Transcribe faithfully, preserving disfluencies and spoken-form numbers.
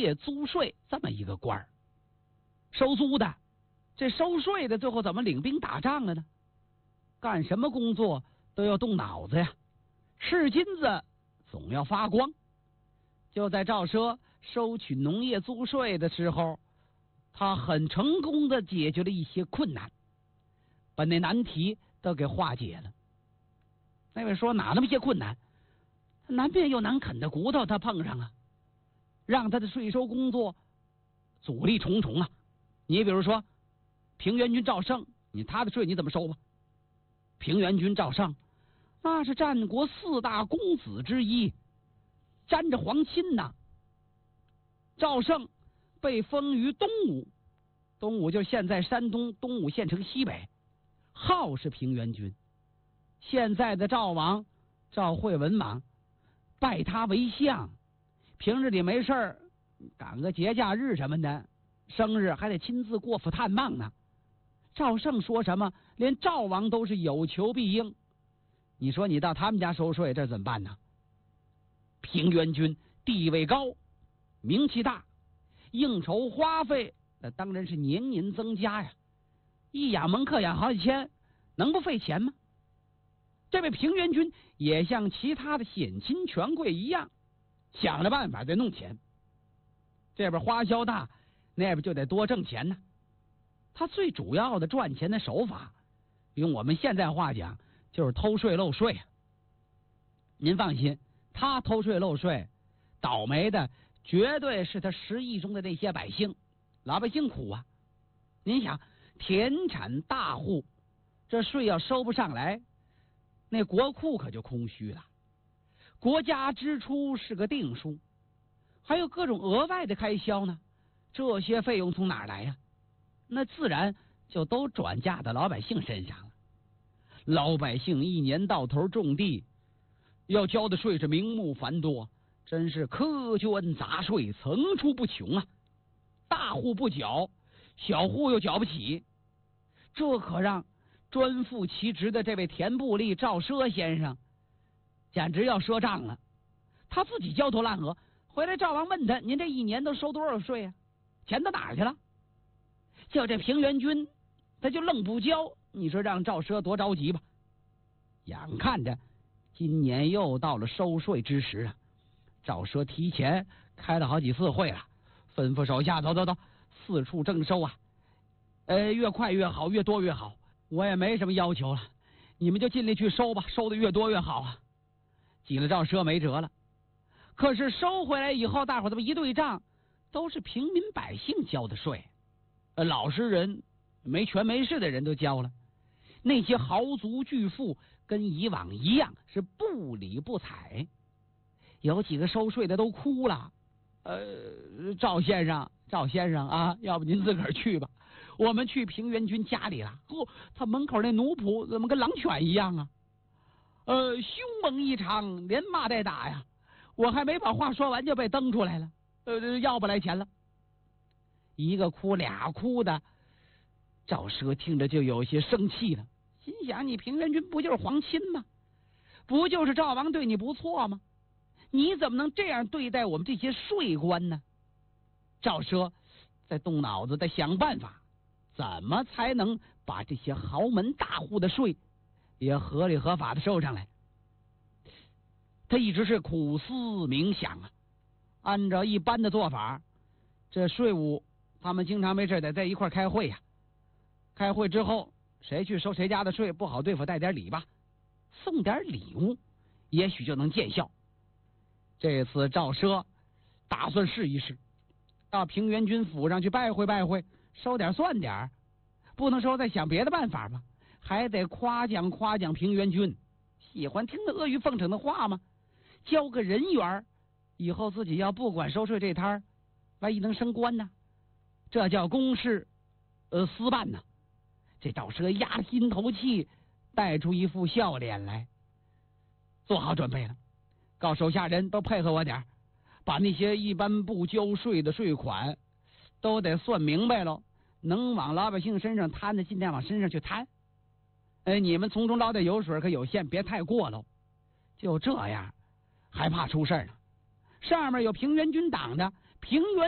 业租税这么一个官儿，收租的，这收税的最后怎么领兵打仗了呢？干什么工作都要动脑子呀，是金子总要发光。就在赵奢收取农业租税的时候，他很成功的解决了一些困难，把那难题都给化解了。那位说哪那么些困难？难免有难啃的骨头他碰上啊，让他的税收工作阻力重重啊。你比如说平原君赵胜，你他的税你怎么收吧？平原君赵胜那是战国四大公子之一，沾着皇亲呐。赵胜被封于东吴，东吴就是现在山东东吴县城西北，号是平原君。现在的赵王赵惠文王拜他为相，平日里没事儿赶个节假日什么的，生日还得亲自过府探望呢。赵胜说什么，连赵王都是有求必应。你说你到他们家收税，这怎么办呢？平原君地位高，名气大，应酬花费那当然是年年增加呀。一养门客养好几千，能不费钱吗？这位平原君也像其他的显亲权贵一样，想着办法得弄钱。这边花销大，那边就得多挣钱呢。他最主要的赚钱的手法，用我们现在话讲，就是偷税漏税啊。您放心，他偷税漏税，倒霉的绝对是他十亿中的那些百姓，老百姓苦啊。您想，田产大户，这税要收不上来，那国库可就空虚了。国家支出是个定数，还有各种额外的开销呢，这些费用从哪儿来呀？那自然就都转嫁到老百姓身上了。老百姓一年到头种地，要交的税是名目繁多，真是苛捐杂税层出不穷啊。大户不缴，小户又缴不起，这可让专负其职的这位田部吏赵奢先生简直要赊账了。他自己焦头烂额，回来赵王问他：“您这一年都收多少税啊？钱到哪儿去了？”就这平原君他就愣不交，你说让赵奢多着急吧。眼看着今年又到了收税之时啊，赵奢提前开了好几次会了，吩咐手下走走走，四处征收啊，呃，越快越好，越多越好。我也没什么要求了，你们就尽力去收吧，收的越多越好啊。挤了赵奢没辙了。可是收回来以后，大伙这么一对账，都是平民百姓交的税，呃，老实人没权没势的人都交了，那些豪族巨富跟以往一样是不理不睬。有几个收税的都哭了，呃，赵先生赵先生啊，要不您自个儿去吧，我们去平原君家里了。哦，他门口那奴仆怎么跟狼犬一样啊？呃，凶猛异常，连骂带打呀。我还没把话说完就被蹬出来了，呃，要不来钱了。一个哭俩哭的，赵奢听着就有些生气了，心想：你平原君不就是皇亲吗？不就是赵王对你不错吗？你怎么能这样对待我们这些税官呢？赵奢在动脑子，在想办法，怎么才能把这些豪门大户的税也合理合法的收上来。他一直是苦思冥想啊。按照一般的做法，这税务他们经常没事得在一块开会呀、啊。开会之后，谁去收谁家的税不好对付，带点礼吧，送点礼物，也许就能见效。这次赵奢打算试一试，到平原君府上去拜会拜会，收点算点，不能收再想别的办法吗？还得夸奖夸奖平原君，喜欢听那阿谀奉承的话吗？交个人缘，以后自己要不管收税这摊儿，万一能升官呢？这叫公事呃私办呢。这赵奢压心头气，带出一副笑脸来，做好准备了，告手下人都配合我点，把那些一般不交税的税款都得算明白了，能往老百姓身上摊的尽量往身上去摊。哎，你们从中捞点油水可有限，别太过喽。就这样，还怕出事呢。上面有平原君挡着，平原